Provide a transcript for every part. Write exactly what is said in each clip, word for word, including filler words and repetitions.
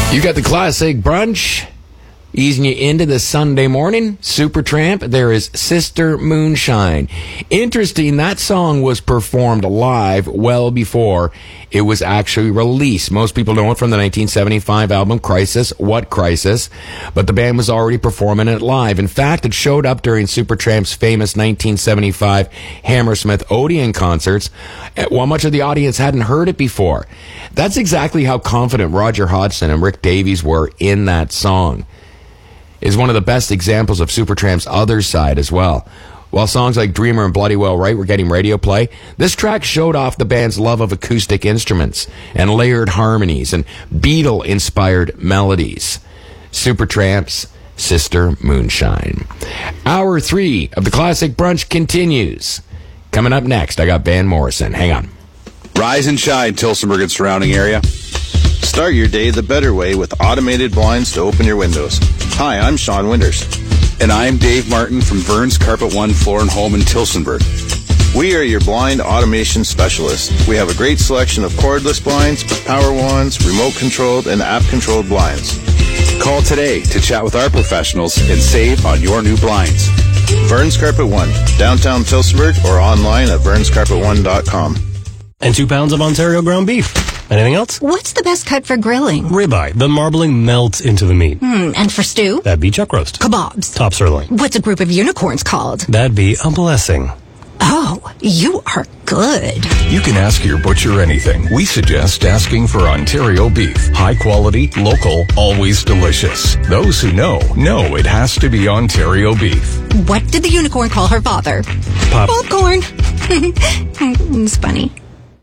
You got the classic brunch, easing you into the Sunday morning. Supertramp, there is Sister Moonshine. Interesting, that song was performed live well before it was actually released. Most people know it from the nineteen seventy-five album Crisis, What Crisis? But the band was already performing it live. In fact, it showed up during Supertramp's famous nineteen seventy-five Hammersmith Odeon concerts, while much of the audience hadn't heard it before. That's exactly how confident Roger Hodgson and Rick Davies were in that song. Is one of the best examples of Supertramp's other side as well. While songs like Dreamer and Bloody Well Right were getting radio play, this track showed off the band's love of acoustic instruments and layered harmonies and Beatle-inspired melodies. Supertramp's Sister Moonshine. Hour three of the Classic Brunch continues. Coming up next, I got Van Morrison. Hang on. Rise and shine, Tillsonburg and surrounding area. Start your day the better way with automated blinds to open your windows. Hi, I'm Sean Winters. And I'm Dave Martin from Vern's Carpet One Floor and Home in Tillsonburg. We are your blind automation specialists. We have a great selection of cordless blinds, power wands, remote-controlled, and app-controlled blinds. Call today to chat with our professionals and save on your new blinds. Vern's Carpet One, downtown Tillsonburg, or online at verns carpet one dot com. And two pounds of Ontario ground beef. Anything else? What's the best cut for grilling? Ribeye. The marbling melts into the meat. Hmm, and for stew? That'd be chuck roast. Kebabs. Top sirloin. What's a group of unicorns called? That'd be a blessing. Oh, you are good. You can ask your butcher anything. We suggest asking for Ontario beef. High quality, local, always delicious. Those who know, know it has to be Ontario beef. What did the unicorn call her father? Pop. Popcorn. It's funny.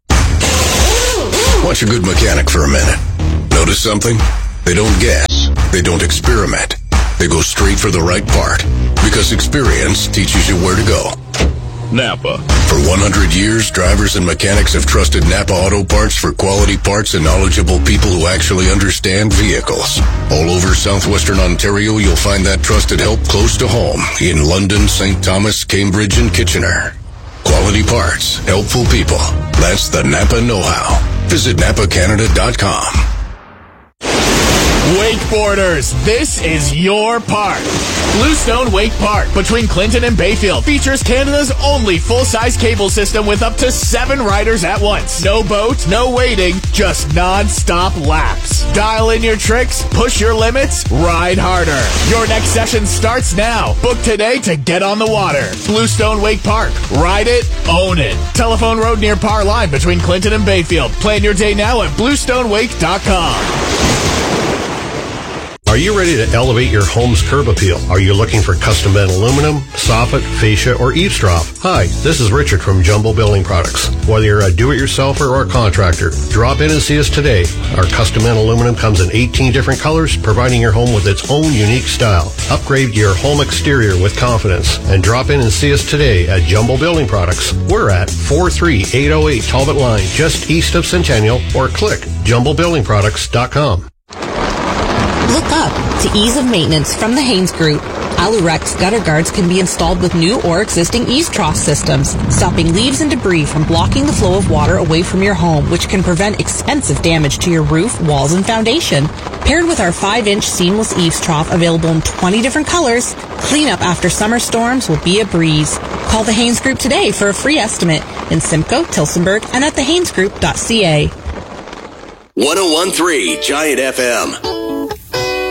Watch a good mechanic for a minute. Notice something? They don't guess. They don't experiment. They go straight for the right part. Because experience teaches you where to go. Napa. For one hundred years, drivers and mechanics have trusted Napa Auto Parts for quality parts and knowledgeable people who actually understand vehicles. All over southwestern Ontario, you'll find that trusted help close to home in London, Saint Thomas, Cambridge, and Kitchener. Quality parts, helpful people. That's the Napa know-how. Visit napa canada dot com. Wakeboarders, this is your park. Bluestone Wake Park between Clinton and Bayfield features Canada's only full-size cable system with up to seven riders at once. No boat, no waiting, just non-stop laps. Dial in your tricks, push your limits, ride harder. Your next session starts now. Book today to get on the water. Bluestone Wake Park. Ride it, own it. Telephone Road near Par Line between Clinton and Bayfield. Plan your day now at bluestone wake dot com. Are you ready to elevate your home's curb appeal? Are you looking for custom bent aluminum, soffit, fascia, or eavesdrop? Hi, this is Richard from Jumbo Building Products. Whether you're a do-it-yourselfer or a contractor, drop in and see us today. Our custom bent aluminum comes in eighteen different colors, providing your home with its own unique style. Upgrade your home exterior with confidence and drop in and see us today at Jumbo Building Products. We're at four three eight oh eight Talbot Line, just east of Centennial, or click jumbo building products dot com. Look up to ease of maintenance from the Haynes Group. Alurex gutter guards can be installed with new or existing eaves trough systems, stopping leaves and debris from blocking the flow of water away from your home, which can prevent expensive damage to your roof, walls, and foundation. Paired with our five inch seamless eaves trough available in twenty different colors, cleanup after summer storms will be a breeze. Call the Haynes Group today for a free estimate in Simcoe, Tillsonburg, and at the haynes group dot c a. one oh one point three Giant F M.